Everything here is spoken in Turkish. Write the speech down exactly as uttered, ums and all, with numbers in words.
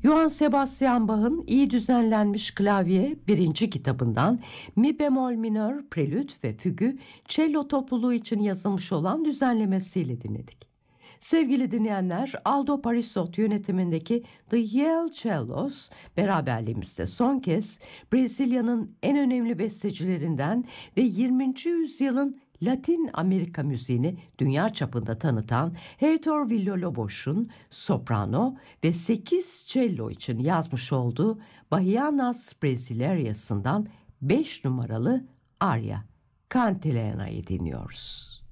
Johann Sebastian Bach'ın iyi düzenlenmiş klavye birinci kitabından mi bemol minör, prelüt ve fügü cello topluluğu için yazılmış olan düzenlemesiyle dinledik. Sevgili dinleyenler, Aldo Parisot yönetimindeki The Yale Cellos beraberliğimizde son kez Brezilya'nın en önemli bestecilerinden ve yirminci yüzyılın Latin Amerika müziğini dünya çapında tanıtan Heitor Villa-Lobos'un soprano ve sekiz cello için yazmış olduğu Bahianas Brasileires'ından beş numaralı Arya Cantilena'yı dinliyoruz.